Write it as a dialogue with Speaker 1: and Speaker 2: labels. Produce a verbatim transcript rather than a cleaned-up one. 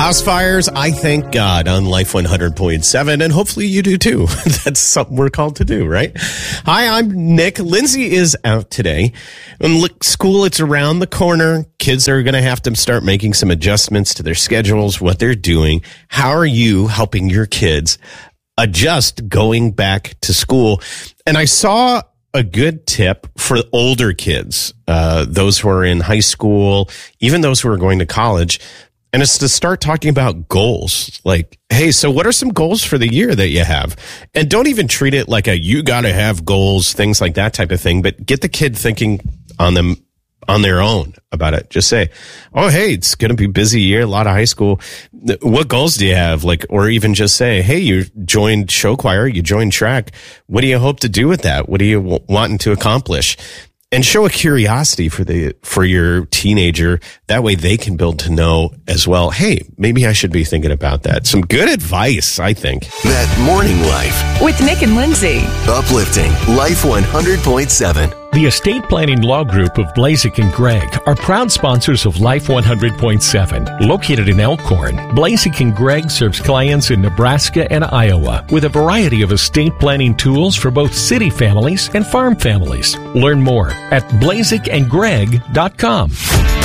Speaker 1: House fires, I thank God on Life one hundred point seven, and hopefully you do too. That's something we're called to do, right? Hi, I'm Nick. Lindsay is out today. And look, school, it's around the corner. Kids are going to have to start making some adjustments to their schedules, what they're doing. How are you helping your kids adjust going back to school? And I saw a good tip for older kids, uh, those who are in high school, even those who are going to college. And it's to start talking about goals. Like, hey, so what are some goals for the year that you have? And don't even treat it like a, you got to have goals, things like that type of thing, but get the kid thinking on them on their own about it. Just say, oh, hey, it's going to be a busy year, a lot of high school. What goals do you have? Like, or even just say, hey, you joined show choir, you joined track. What do you hope to do with that? What are you w- wanting to accomplish? And show a curiosity for the for your teenager. That way they can build to know as well, hey, maybe I should be thinking about that. Some good advice, I think.
Speaker 2: That Morning Life.
Speaker 3: With Nick and Lindsay.
Speaker 2: Uplifting Life one hundred point seven.
Speaker 4: The Estate Planning Law Group of Blazik and Gregg are proud sponsors of Life one hundred point seven. Located in Elkhorn, Blazik and Gregg serves clients in Nebraska and Iowa with a variety of estate planning tools for both city families and farm families. Learn more at blazik and gregg dot com.